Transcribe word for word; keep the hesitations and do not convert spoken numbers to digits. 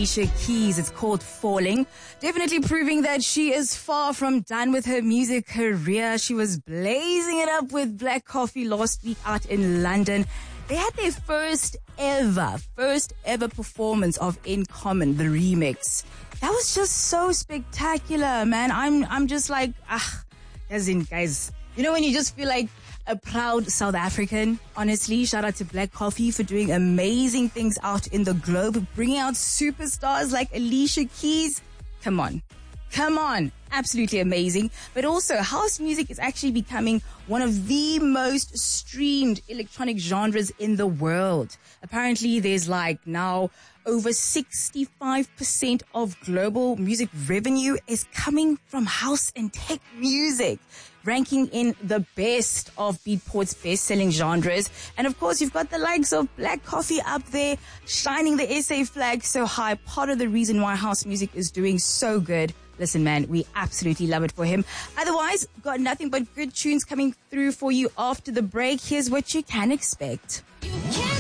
Alicia Keys. It's called Falling. Definitely proving that she is far from done with her music career. She was blazing it up with Black Coffee last week out in London. They had their first ever, first ever performance of In Common, the remix. That was just so spectacular, man. I'm, I'm just like, ah, as in, guys, you know when you just feel like a proud South African, honestly. Shout out to Black Coffee for doing amazing things out in the globe, bringing out superstars like Alicia Keys. Come on. Come on. Absolutely amazing. But also, house music is actually becoming one of the most streamed electronic genres in the world. Apparently, there's like now over sixty-five percent of global music revenue is coming from house and tech music, ranking in the best of Beatport's best-selling genres. And of course, you've got the likes of Black Coffee up there, shining the S A flag so high. Part of the reason why house music is doing so good. Listen, man, we absolutely love it for him. Otherwise, got nothing but good tunes coming through for you after the break. Here's what you can expect.